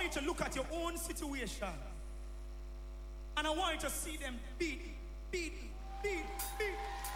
want you to look at your own situation. And I want you to see them beat, beat, beat, beat.